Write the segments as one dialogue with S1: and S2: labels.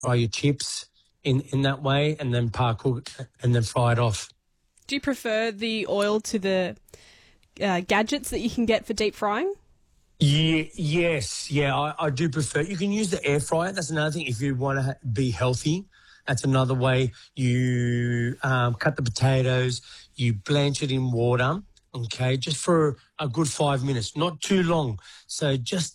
S1: fry your chips in that way, and then cook and then fry it off.
S2: Do you prefer the oil to the gadgets that you can get for deep frying?
S1: Yes, I do prefer. You can use the air fryer. That's another thing. If you want to be healthy, that's another way. You cut the potatoes, you blanch it in water, okay, just for a good 5 minutes, not too long. So just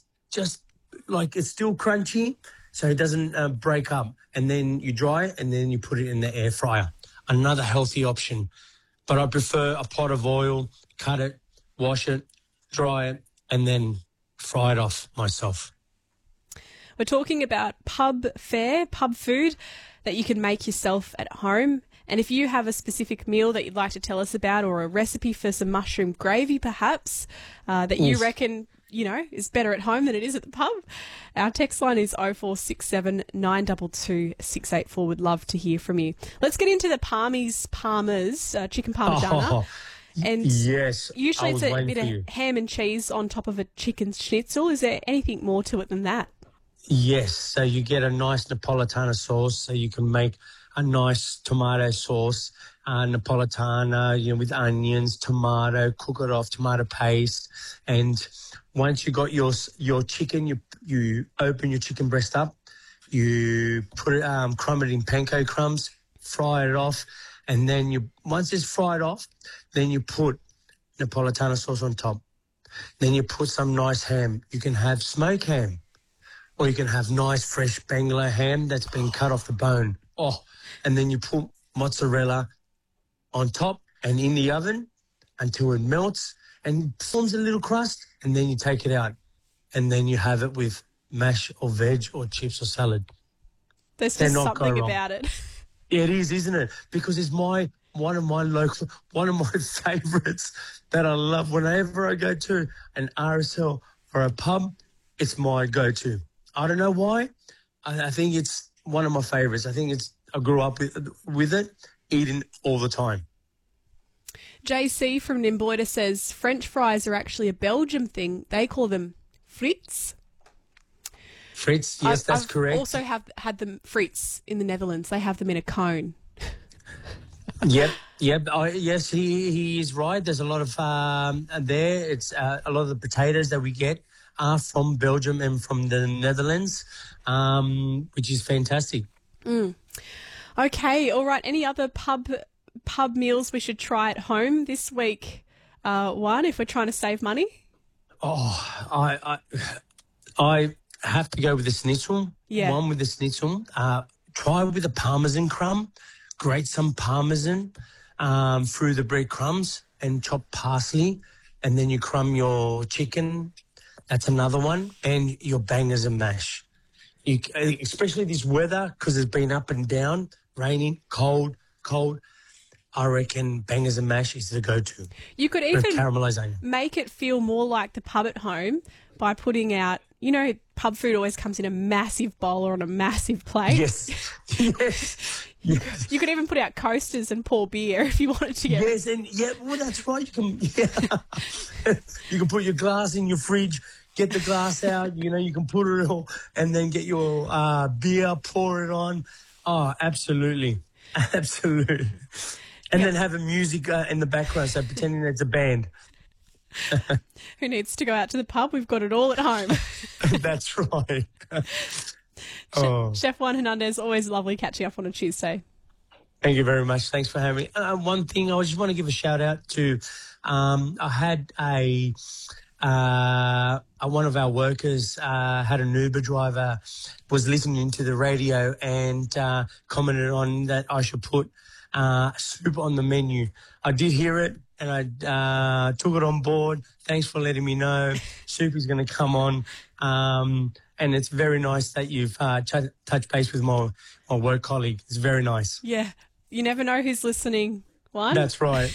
S1: like it's still crunchy, so it doesn't break up. And then you dry it, and then you put it in the air fryer. Another healthy option. But I prefer a pot of oil, cut it, wash it, dry it, and then fry it off myself.
S2: We're talking about pub fare, pub food that you can make yourself at home. And if you have a specific meal that you'd like to tell us about, or a recipe for some mushroom gravy perhaps, that you reckon, is better at home than it is at the pub, our text line is 0467 922 684. Would love to hear from you. Let's get into the Parmers chicken parmigiana.
S1: Oh,
S2: and
S1: yes,
S2: usually it's a bit of ham and cheese on top of a chicken schnitzel. Is there anything more to it than that?
S1: Yes, so you get a nice Napolitana sauce, so you can make a nice tomato sauce, Napolitana, with onions, tomato, cook it off, tomato paste. And once you got your chicken, you open your chicken breast up, you put it, crumb it in panko crumbs, fry it off, and then once it's fried off, then you put Napolitana sauce on top. Then you put some nice ham. You can have smoked ham, or you can have nice fresh Bangalore ham that's been cut off the bone. Oh, and then you put mozzarella on top and in the oven until it melts and forms a little crust, and then you take it out, and then you have it with mash or veg or chips or salad.
S2: There's just something about it.
S1: It is, isn't it? Because it's one of my favourites that I love. Whenever I go to an RSL or a pub, it's my go-to. I don't know why. I think it's one of my favourites. I grew up with it, eating all the time.
S2: JC from Nimboida says French fries are actually a Belgium thing. They call them frites.
S1: Frites, yes, that's correct.
S2: I also have had them frites in the Netherlands. They have them in a cone.
S1: Yep. Yes, he is right. There's a lot of there. It's a lot of the potatoes that we get are from Belgium and from the Netherlands, which is fantastic.
S2: Okay, all right. Any other pub meals we should try at home this week? One, if we're trying to save money.
S1: Oh, I have to go with the schnitzel.
S2: Yeah.
S1: One with the schnitzel. Try with the parmesan crumb. Grate some parmesan through the breadcrumbs and chop parsley, and then you crumb your chicken. That's another one. And your bangers and mash. Especially this weather, because it's been up and down, raining, cold. I reckon bangers and mash is the go-to.
S2: You could even make it feel more like the pub at home by putting out, pub food always comes in a massive bowl or on a massive plate.
S1: Yes.
S2: You could even put out coasters and pour beer if you wanted to get...
S1: Yes, and that's right. You can put your glass in your fridge, get the glass out, you can put it all, and then get your beer, pour it on. Oh, absolutely. Absolutely. And then have a music in the background, so pretending it's a band.
S2: Who needs to go out to the pub? We've got it all at home.
S1: That's right.
S2: Chef Juan Hernandez, always lovely catching up on a Tuesday.
S1: Thank you very much. Thanks for having me. One thing I just want to give a shout out to, I had one of our workers had an Uber driver, was listening to the radio and commented on that I should put soup on the menu. I did hear it and I took it on board. Thanks for letting me know. Soup is going to come on. And it's very nice that you've touched base with my work colleague. It's very nice.
S2: Yeah. You never know who's listening, Juan.
S1: That's right.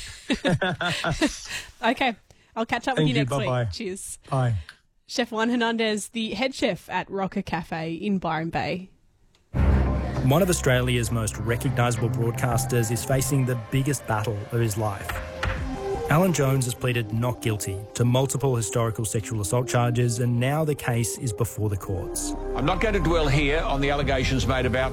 S2: Okay. I'll catch up with you next
S1: Bye-bye.
S2: week. Cheers.
S1: Bye.
S2: Chef Juan Hernandez, the head chef at Rocker Cafe in Byron Bay.
S3: One of Australia's most recognisable broadcasters is facing the biggest battle of his life. Alan Jones has pleaded not guilty to multiple historical sexual assault charges, and now the case is before the courts.
S4: I'm not going to dwell here on the allegations made about